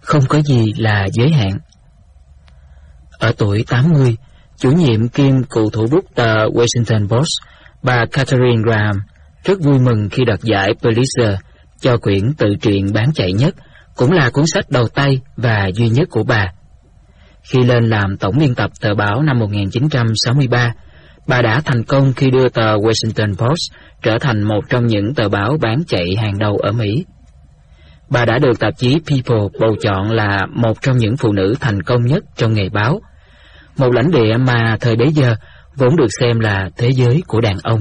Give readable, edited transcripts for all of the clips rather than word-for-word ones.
Không có gì là giới hạn. Ở tuổi 80, chủ nhiệm kiêm cựu thủ bút tờ Washington Post, bà Katharine Graham rất vui mừng khi đoạt giải Pulitzer cho quyển tự truyện bán chạy nhất, cũng là cuốn sách đầu tay và duy nhất của bà. Khi lên làm tổng biên tập tờ báo năm 1963, bà đã thành công khi đưa tờ Washington Post trở thành một trong những tờ báo bán chạy hàng đầu ở Mỹ. Bà đã được tạp chí People bầu chọn là một trong những phụ nữ thành công nhất trong nghề báo, một lãnh địa mà thời bấy giờ vốn được xem là thế giới của đàn ông.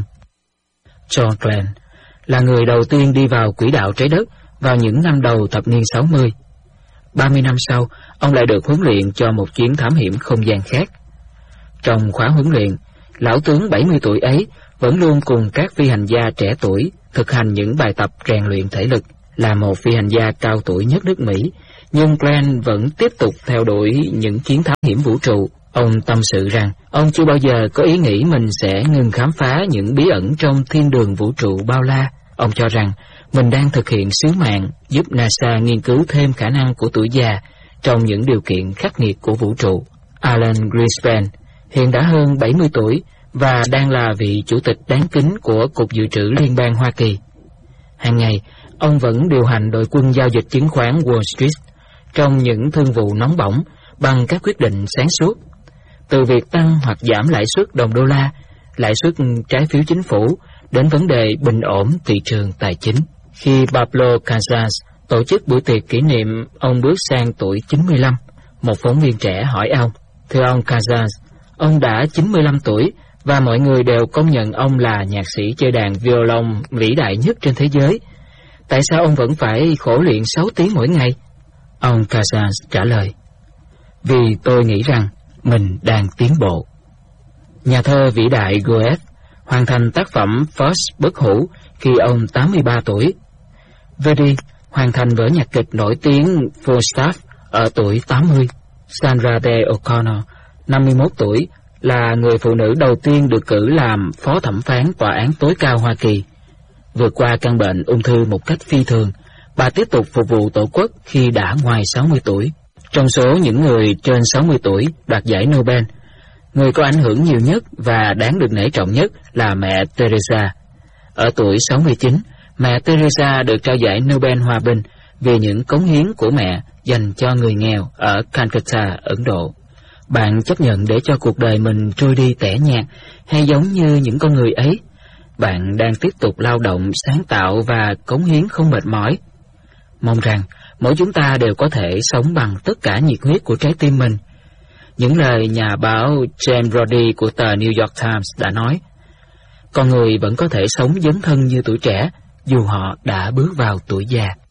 John Glenn là người đầu tiên đi vào quỹ đạo trái đất vào những năm đầu thập niên 60. 30 năm sau, ông lại được huấn luyện cho một chuyến thám hiểm không gian khác. Trong khóa huấn luyện, lão tướng 70 tuổi ấy vẫn luôn cùng các phi hành gia trẻ tuổi thực hành những bài tập rèn luyện thể lực. Là một phi hành gia cao tuổi nhất nước Mỹ, nhưng Glenn vẫn tiếp tục theo đuổi những chuyến thám hiểm vũ trụ. Ông tâm sự rằng ông chưa bao giờ có ý nghĩ mình sẽ ngừng khám phá những bí ẩn trong thiên đường vũ trụ bao la. Ông cho rằng mình đang thực hiện sứ mạng giúp NASA nghiên cứu thêm khả năng của tuổi già trong những điều kiện khắc nghiệt của vũ trụ. Alan Greenspan hiện đã hơn 70 tuổi và đang là vị chủ tịch đáng kính của Cục Dự trữ Liên bang Hoa Kỳ. Hàng ngày, ông vẫn điều hành đội quân giao dịch chứng khoán Wall Street trong những thương vụ nóng bỏng bằng các quyết định sáng suốt, từ việc tăng hoặc giảm lãi suất đồng đô la, lãi suất trái phiếu chính phủ đến vấn đề bình ổn thị trường tài chính. Khi Pablo Casas tổ chức buổi tiệc kỷ niệm ông bước sang tuổi 95, một phóng viên trẻ hỏi ông: "Thưa ông Casas, ông đã 95 tuổi và mọi người đều công nhận ông là nhạc sĩ chơi đàn violon vĩ đại nhất trên thế giới. Tại sao ông vẫn phải khổ luyện 6 tiếng mỗi ngày?" Ông Casas trả lời: "Vì tôi nghĩ rằng mình đang tiến bộ." Nhà thơ vĩ đại Goethe hoàn thành tác phẩm Faust bất hủ khi ông 83 tuổi. Verdi hoàn thành vở nhạc kịch nổi tiếng Falstaff ở tuổi 80. Sandra Day O'Connor, 51 tuổi, là người phụ nữ đầu tiên được cử làm phó thẩm phán tòa án tối cao Hoa Kỳ. Vượt qua căn bệnh ung thư một cách phi thường, bà tiếp tục phục vụ Tổ quốc khi đã ngoài 60 tuổi. Trong số những người trên 60 tuổi đoạt giải Nobel, người có ảnh hưởng nhiều nhất và đáng được nể trọng nhất là mẹ Teresa. Ở tuổi 69, mẹ Teresa được trao giải Nobel Hòa bình vì những cống hiến của mẹ dành cho người nghèo ở Calcutta, Ấn Độ. Bạn chấp nhận để cho cuộc đời mình trôi đi tẻ nhạt hay giống như những con người ấy? Bạn đang tiếp tục lao động, sáng tạo và cống hiến không mệt mỏi? Mong rằng mỗi chúng ta đều có thể sống bằng tất cả nhiệt huyết của trái tim mình. Những lời nhà báo James Brody của tờ New York Times đã nói: con người vẫn có thể sống dấn thân như tuổi trẻ dù họ đã bước vào tuổi già.